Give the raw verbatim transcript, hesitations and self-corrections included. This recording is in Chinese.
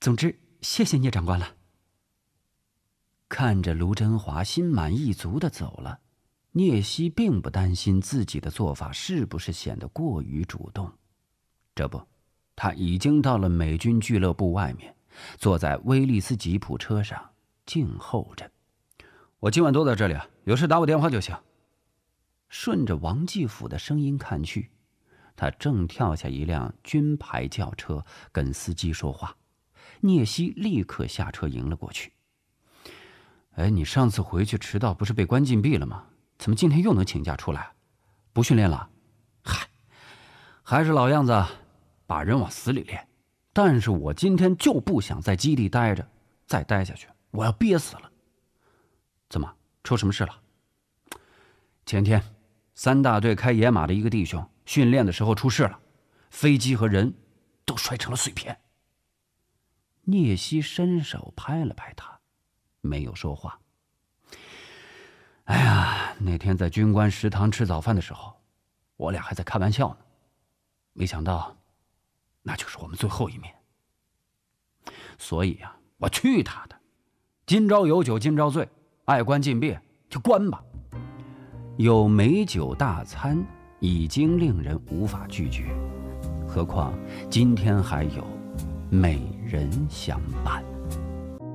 总之，谢谢聂长官了。看着卢真华心满意足地走了，聂西并不担心自己的做法是不是显得过于主动。这不，他已经到了美军俱乐部外面，坐在威利斯吉普车上静候着。我今晚都在这里啊，有事打我电话就行。顺着王继甫的声音看去，他正跳下一辆军牌轿车跟司机说话。聂西立刻下车迎了过去。哎，你上次回去迟到不是被关禁闭了吗？怎么今天又能请假出来？不训练了？嗨，还是老样子，把人往死里练。但是我今天就不想在基地待着，再待下去我要憋死了。怎么，出什么事了？前天三大队开野马的一个弟兄训练的时候出事了，飞机和人都摔成了碎片。聂西伸手拍了拍他，没有说话。哎呀，那天在军官食堂吃早饭的时候，我俩还在开玩笑呢，没想到那就是我们最后一面。所以啊，我去他的，今朝有酒今朝醉，爱关禁闭就关吧。有美酒大餐已经令人无法拒绝，何况今天还有美人相伴。